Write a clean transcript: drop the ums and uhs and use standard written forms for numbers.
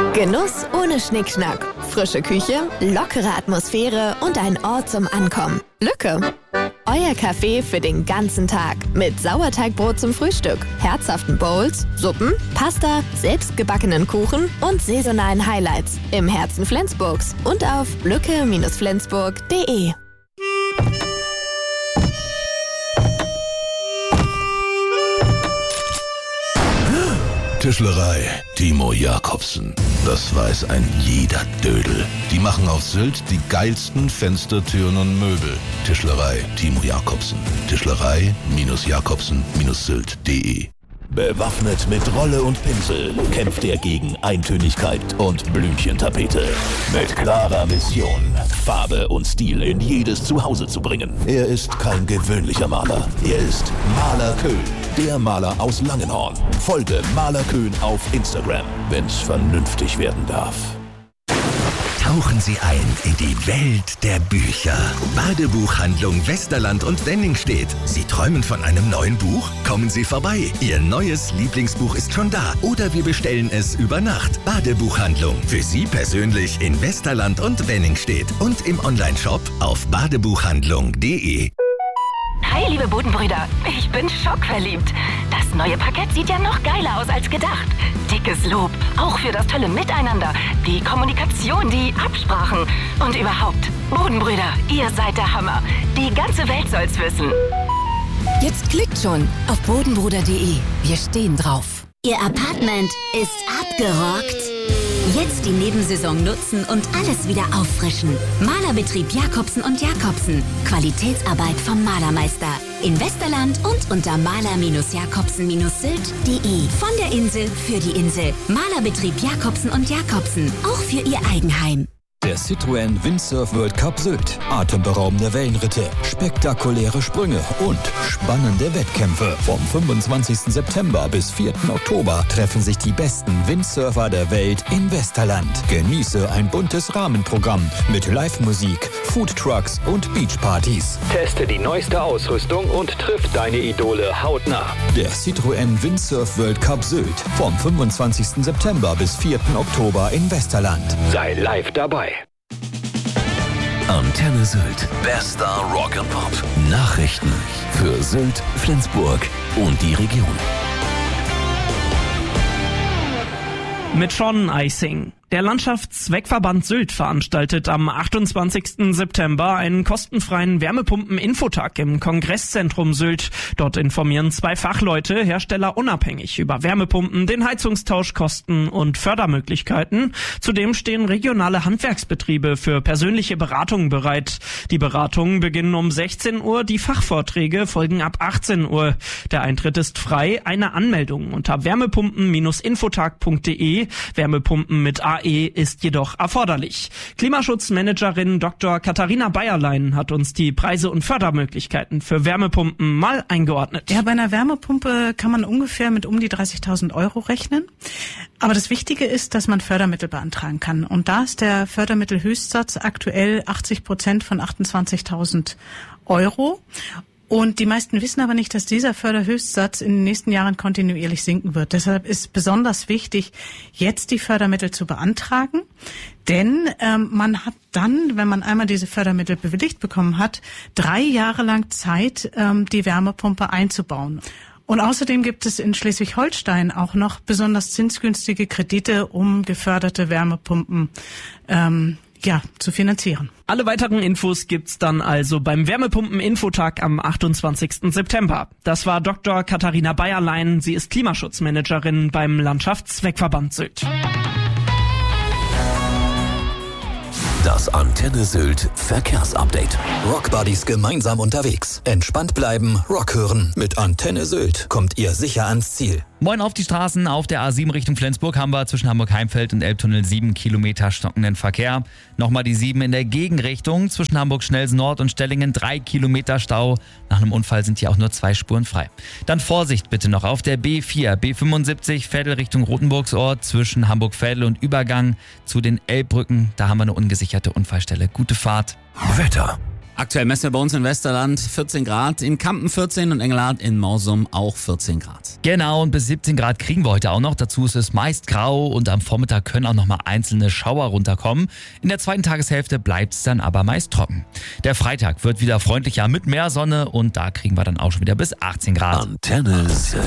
Genuss ohne Schnickschnack. Frische Küche, lockere Atmosphäre und ein Ort zum Ankommen. Lücke. Euer Café für den ganzen Tag. Mit Sauerteigbrot zum Frühstück, herzhaften Bowls, Suppen, Pasta, selbstgebackenen Kuchen und saisonalen Highlights. Im Herzen Flensburgs und auf lücke-flensburg.de. Tischlerei Timo Jacobsen. Das weiß ein jeder Dödel. Die machen auf Sylt die geilsten Fenster, Türen und Möbel. Tischlerei Timo Jacobsen. Tischlerei-Jacobsen-Sylt.de. Bewaffnet mit Rolle und Pinsel kämpft er gegen Eintönigkeit und Blümchentapete. Mit klarer Mission, Farbe und Stil in jedes Zuhause zu bringen. Er ist kein gewöhnlicher Maler. Er ist Maler Köhn, der Maler aus Langenhorn. Folge Maler Köhn auf Instagram, wenn's vernünftig werden darf. Tauchen Sie ein in die Welt der Bücher. Badebuchhandlung Westerland und Wenningstedt. Sie träumen von einem neuen Buch? Kommen Sie vorbei. Ihr neues Lieblingsbuch ist schon da. Oder wir bestellen es über Nacht. Badebuchhandlung. Für Sie persönlich in Westerland und Wenningstedt. Und im Onlineshop auf badebuchhandlung.de. Hi, liebe Bodenbrüder. Ich bin schockverliebt. Das neue Parkett sieht ja noch geiler aus als gedacht. Dickes Lob, auch für das tolle Miteinander, die Kommunikation, die Absprachen und überhaupt. Bodenbrüder, ihr seid der Hammer. Die ganze Welt soll's wissen. Jetzt klickt schon auf bodenbruder.de. Wir stehen drauf. Ihr Apartment ist abgerockt? Jetzt die Nebensaison nutzen und alles wieder auffrischen. Malerbetrieb Jacobsen und Jacobsen. Qualitätsarbeit vom Malermeister. In Westerland und unter maler-jacobsen-sylt.de. Von der Insel für die Insel. Malerbetrieb Jacobsen und Jacobsen. Auch für Ihr Eigenheim. Der Citroën Windsurf World Cup Sylt. Atemberaubende Wellenritte, spektakuläre Sprünge und spannende Wettkämpfe. Vom 25. September bis 4. Oktober treffen sich die besten Windsurfer der Welt in Westerland. Genieße ein buntes Rahmenprogramm mit Live-Musik, Foodtrucks und Beachpartys. Teste die neueste Ausrüstung und triff deine Idole hautnah. Der Citroën Windsurf World Cup Sylt. Vom 25. September bis 4. Oktober in Westerland. Sei live dabei. Antenne Sylt. Bester Rock'n'Pop. Nachrichten für Sylt, Flensburg und die Region. Mit Sean Eising. Der Landschaftszweckverband Sylt veranstaltet am 28. September einen kostenfreien Wärmepumpen-Infotag im Kongresszentrum Sylt. Dort informieren 2 Fachleute, Hersteller unabhängig, über Wärmepumpen, den Heizungstausch, Kosten und Fördermöglichkeiten. Zudem stehen regionale Handwerksbetriebe für persönliche Beratungen bereit. Die Beratungen beginnen um 16 Uhr, die Fachvorträge folgen ab 18 Uhr. Der Eintritt ist frei, eine Anmeldung unter wärmepumpen-infotag.de. Wärmepumpen mit AE ist jedoch erforderlich. Klimaschutzmanagerin Dr. Katharina Bayerlein hat uns die Preise und Fördermöglichkeiten für Wärmepumpen mal eingeordnet. Ja, bei einer Wärmepumpe kann man ungefähr mit um die 30.000 Euro rechnen. Aber das Wichtige ist, dass man Fördermittel beantragen kann. Und da ist der Fördermittelhöchstsatz aktuell 80% von 28.000 Euro. Und die meisten wissen aber nicht, dass dieser Förderhöchstsatz in den nächsten Jahren kontinuierlich sinken wird. Deshalb ist besonders wichtig, jetzt die Fördermittel zu beantragen. Denn man hat dann, wenn man einmal diese Fördermittel bewilligt bekommen hat, 3 Jahre lang Zeit, die Wärmepumpe einzubauen. Und außerdem gibt es in Schleswig-Holstein auch noch besonders zinsgünstige Kredite, um geförderte Wärmepumpen zu finanzieren. Alle weiteren Infos gibt's dann also beim Wärmepumpen-Infotag am 28. September. Das war Dr. Katharina Bayerlein. Sie ist Klimaschutzmanagerin beim Landschaftszweckverband Sylt. Das Antenne Sylt Verkehrsupdate. Rockbuddies gemeinsam unterwegs. Entspannt bleiben, Rock hören. Mit Antenne Sylt kommt ihr sicher ans Ziel. Moin auf die Straßen. Auf der A7 Richtung Flensburg haben wir zwischen Hamburg-Heimfeld und Elbtunnel 7 Kilometer stockenden Verkehr. Nochmal die 7 in der Gegenrichtung. Zwischen Hamburg-Schnelsen-Nord und Stellingen 3 Kilometer Stau. Nach einem Unfall sind hier auch nur 2 Spuren frei. Dann Vorsicht bitte noch auf der B4, B75 Veddel Richtung Rotenburgsort zwischen Hamburg-Veddel und Übergang zu den Elbbrücken. Da haben wir eine ungesicherte Unfallstelle. Gute Fahrt. Wetter. Aktuell messen wir bei uns in Westerland 14 Grad, in Kampen 14 und Engelhardt in Morsum auch 14 Grad. Genau, und bis 17 Grad kriegen wir heute auch noch. Dazu ist es meist grau und am Vormittag können auch noch mal einzelne Schauer runterkommen. In der zweiten Tageshälfte bleibt es dann aber meist trocken. Der Freitag wird wieder freundlicher mit mehr Sonne und da kriegen wir dann auch schon wieder bis 18 Grad. Antenne 6.